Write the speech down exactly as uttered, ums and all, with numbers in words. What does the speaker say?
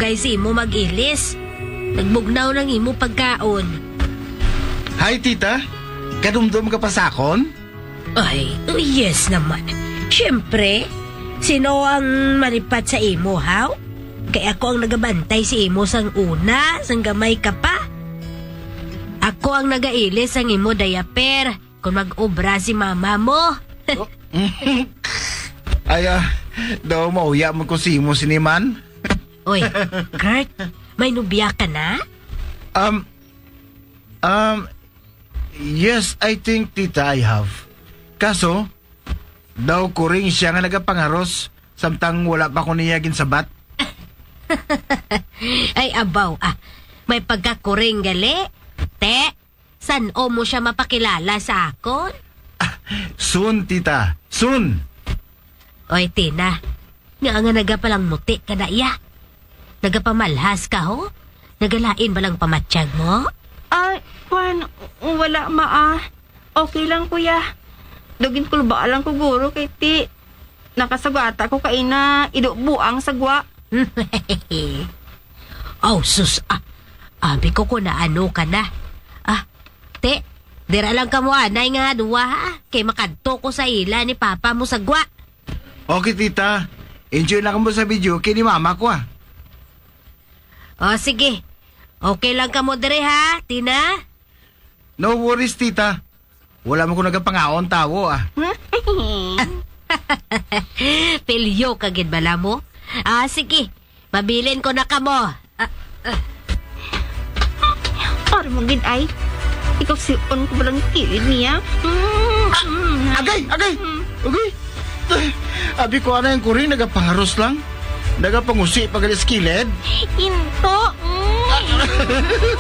dugay si imo mag-ilis. Nagbugnaw ng imo pagkaon. Hi, tita. Kadumdum ka pa sakon? Ay, oh, yes naman. Siyempre, sino ang malipat sa imo, haw? Kaya ako ang nagabantay si imo sang una, sang gamay ka pa. Ako ang nagailis sang imo dayaper kung mag-obra si mama mo. Ay, ah, daw mauya mo ko si mo siniman. Oy, Kurt, may nubya ka na? Um, um, yes, I think, tita, I have. Kaso, daw ko rin siya nga nagapangaros samtang wala pa ko niya ginsabat. Ay, abaw, ah, may pagkakuring gali. Te, san o mo siya mapakilala sa akon? Soon, tita, soon. Oy, Tina, nga nga nagapalang muti ka na iya. Nagapamalhas ka ho? Nagalain ba lang pamatsyag mo? Ay, Juan, wala maa. Okay lang, kuya. Dugin ko ba lang ko guro kay ti. Nakasagwata ko kay na idubuang sagwa. Oh, sus, ah. Abi ko ko na ano ka na. Ah, te, dira lang ka mo anay nga duwa ha. Kay makadto ko sa ila ni papa mo sagwa. Okay, tita. Enjoy lang mo sa video kay ni mama ko, ah. O, sige. Okay lang ka mo dire ha, Tina? No worries, tita. Wala mo ko nagapangaon tawo, ah. Pilyo kagid bala mo? Ah, sige. Mabilin ko na ka mo. Ah, ah. Or magin ay. Ikaw si on ko balang kilid niya. Agay, agay, agay. Abi ko ana yung kuring nagapangaros lang. Nagapangusi pag skiled. Into.